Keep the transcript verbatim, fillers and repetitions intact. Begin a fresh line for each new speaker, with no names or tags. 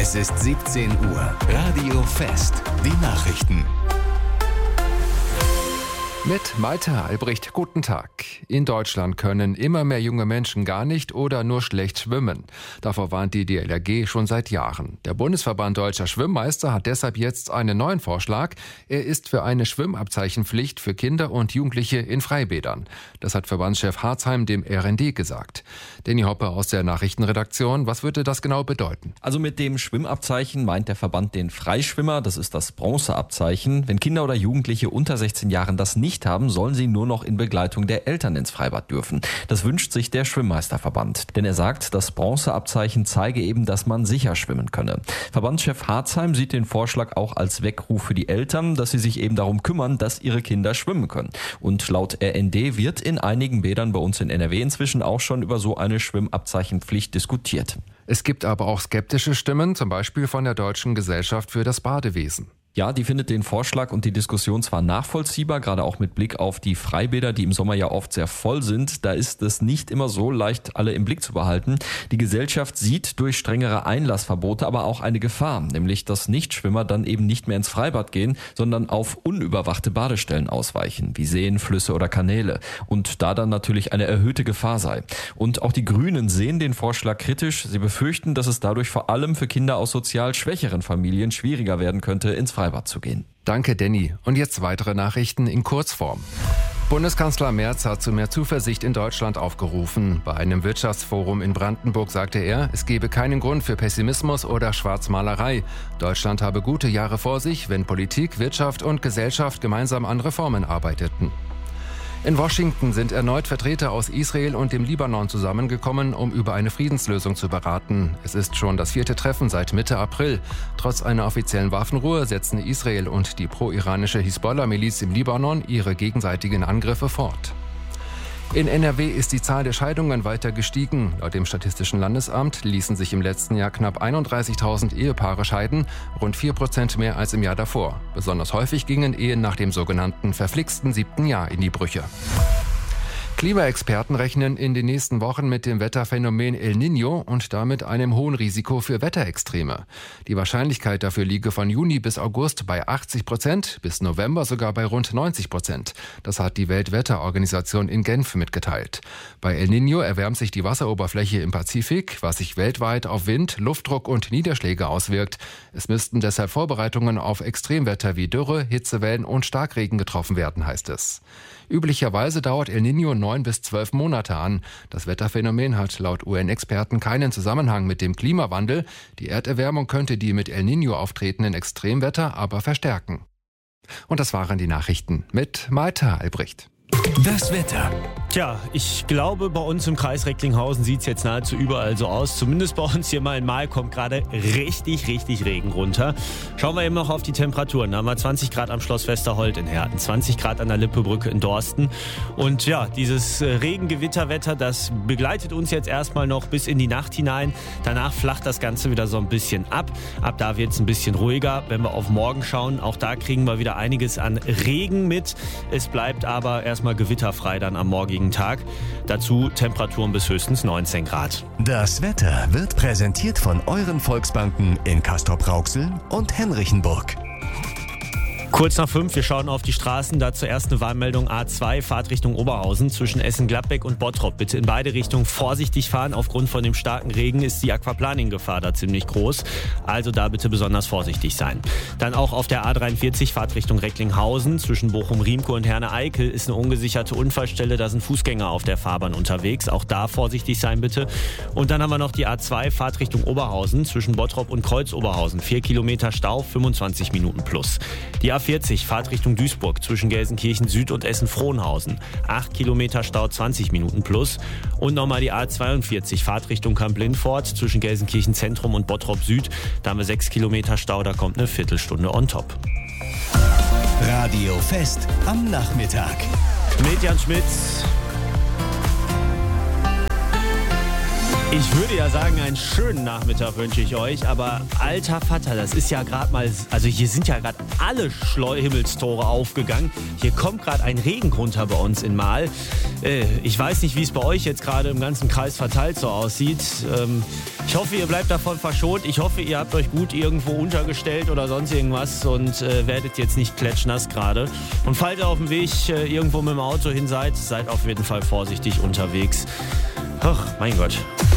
Es ist siebzehn Uhr. Radio Fest. Die Nachrichten.
Mit Malte Albrecht, guten Tag. In Deutschland können immer mehr junge Menschen gar nicht oder nur schlecht schwimmen. Davor warnt die D L R G schon seit Jahren. Der Bundesverband Deutscher Schwimmmeister hat deshalb jetzt einen neuen Vorschlag. Er ist für eine Schwimmabzeichenpflicht für Kinder und Jugendliche in Freibädern. Das hat Verbandschef Harzheim dem R N D gesagt. Danny Hoppe aus der Nachrichtenredaktion. Was würde das genau bedeuten?
Also mit dem Schwimmabzeichen meint der Verband den Freischwimmer. Das ist das Bronzeabzeichen. Wenn Kinder oder Jugendliche unter sechzehn Jahren das nicht haben, sollen sie nur noch in Begleitung der Eltern ins Freibad dürfen. Das wünscht sich der Schwimmmeisterverband. Denn er sagt, das Bronzeabzeichen zeige eben, dass man sicher schwimmen könne. Verbandschef Harzheim sieht den Vorschlag auch als Weckruf für die Eltern, dass sie sich eben darum kümmern, dass ihre Kinder schwimmen können. Und laut R N D wird in einigen Bädern bei uns in N R W inzwischen auch schon über so eine Schwimmabzeichenpflicht diskutiert.
Es gibt aber auch skeptische Stimmen, zum Beispiel von der Deutschen Gesellschaft für das Badewesen.
Ja, die findet den Vorschlag und die Diskussion zwar nachvollziehbar, gerade auch mit Blick auf die Freibäder, die im Sommer ja oft sehr voll sind. Da ist es nicht immer so leicht, alle im Blick zu behalten. Die Gesellschaft sieht durch strengere Einlassverbote aber auch eine Gefahr, nämlich dass Nichtschwimmer dann eben nicht mehr ins Freibad gehen, sondern auf unüberwachte Badestellen ausweichen, wie Seen, Flüsse oder Kanäle. Und da dann natürlich eine erhöhte Gefahr sei. Und auch die Grünen sehen den Vorschlag kritisch. Sie befürchten, dass es dadurch vor allem für Kinder aus sozial schwächeren Familien schwieriger werden könnte, ins Freibad zu gehen.
Danke, Danny. Und jetzt weitere Nachrichten in Kurzform. Bundeskanzler Merz hat zu mehr Zuversicht in Deutschland aufgerufen. Bei einem Wirtschaftsforum in Brandenburg sagte er, es gebe keinen Grund für Pessimismus oder Schwarzmalerei. Deutschland habe gute Jahre vor sich, wenn Politik, Wirtschaft und Gesellschaft gemeinsam an Reformen arbeiteten. In Washington sind erneut Vertreter aus Israel und dem Libanon zusammengekommen, um über eine Friedenslösung zu beraten. Es ist schon das vierte Treffen seit Mitte April. Trotz einer offiziellen Waffenruhe setzen Israel und die pro-iranische Hisbollah-Miliz im Libanon ihre gegenseitigen Angriffe fort. In N R W ist die Zahl der Scheidungen weiter gestiegen. Laut dem Statistischen Landesamt ließen sich im letzten Jahr knapp einunddreißigtausend Ehepaare scheiden, rund vier Prozent mehr als im Jahr davor. Besonders häufig gingen Ehen nach dem sogenannten verflixten siebten Jahr in die Brüche. Klimaexperten rechnen in den nächsten Wochen mit dem Wetterphänomen El Niño und damit einem hohen Risiko für Wetterextreme. Die Wahrscheinlichkeit dafür liege von Juni bis August bei achtzig Prozent, bis November sogar bei rund neunzig Prozent. Das hat die Weltwetterorganisation in Genf mitgeteilt. Bei El Niño erwärmt sich die Wasseroberfläche im Pazifik, was sich weltweit auf Wind, Luftdruck und Niederschläge auswirkt. Es müssten deshalb Vorbereitungen auf Extremwetter wie Dürre, Hitzewellen und Starkregen getroffen werden, heißt es. Üblicherweise dauert El Niño neun bis zwölf Monate an. Das Wetterphänomen hat laut U N-Experten keinen Zusammenhang mit dem Klimawandel. Die Erderwärmung könnte die mit El Niño auftretenden Extremwetter aber verstärken. Und das waren die Nachrichten mit Malte Albrecht.
Das Wetter.
Tja, ich glaube, bei uns im Kreis Recklinghausen sieht es jetzt nahezu überall so aus. Zumindest bei uns hier mal in Mahl kommt gerade richtig, richtig Regen runter. Schauen wir eben noch auf die Temperaturen. Da haben wir zwanzig Grad am Schloss Westerholt in Herten, zwanzig Grad an der Lippebrücke in Dorsten. Und ja, dieses Regengewitterwetter, das begleitet uns jetzt erstmal noch bis in die Nacht hinein. Danach flacht das Ganze wieder so ein bisschen ab. Ab da wird es ein bisschen ruhiger. Wenn wir auf morgen schauen, auch da kriegen wir wieder einiges an Regen mit. Es bleibt aber erstmal gewitterfrei dann am morgigen Tag. Dazu Temperaturen bis höchstens neunzehn Grad.
Das Wetter wird präsentiert von euren Volksbanken in Castrop-Rauxel und Henrichenburg.
Kurz nach fünf, wir schauen auf die Straßen. Da zuerst eine Warnmeldung A zwei, Fahrtrichtung Oberhausen zwischen Essen-Gladbeck und Bottrop. Bitte in beide Richtungen vorsichtig fahren. Aufgrund von dem starken Regen ist die Aquaplaning-Gefahr da ziemlich groß. Also da bitte besonders vorsichtig sein. Dann auch auf der A dreiundvierzig, Fahrtrichtung Recklinghausen zwischen Bochum-Riemke und Herne-Eickel ist eine ungesicherte Unfallstelle. Da sind Fußgänger auf der Fahrbahn unterwegs. Auch da vorsichtig sein bitte. Und dann haben wir noch die A zwei, Fahrtrichtung Oberhausen zwischen Bottrop und Kreuz-Oberhausen. Vier Kilometer Stau, fünfundzwanzig Minuten plus. Die A vierzig, Fahrtrichtung Duisburg zwischen Gelsenkirchen Süd und Essen-Frohnhausen. acht Kilometer Stau, zwanzig Minuten plus. Und nochmal die A zweiundvierzig, Fahrtrichtung Kamp-Lindfort zwischen Gelsenkirchen Zentrum und Bottrop Süd. Da haben wir sechs Kilometer Stau, da kommt eine Viertelstunde on top.
Radio Fest am Nachmittag.
Mit Jan Schmitz. Ich würde ja sagen, einen schönen Nachmittag wünsche ich euch, aber alter Vater, das ist ja gerade mal, also hier sind ja gerade alle Schleuhimmelstore aufgegangen. Hier kommt gerade ein Regen runter bei uns in Mahl. Äh, ich weiß nicht, wie es bei euch jetzt gerade im ganzen Kreis verteilt so aussieht. Ähm, ich hoffe, ihr bleibt davon verschont. Ich hoffe, ihr habt euch gut irgendwo untergestellt oder sonst irgendwas und äh, werdet jetzt nicht klatschnass gerade. Und falls ihr auf dem Weg äh, irgendwo mit dem Auto hin seid, seid auf jeden Fall vorsichtig unterwegs. Ach, mein Gott.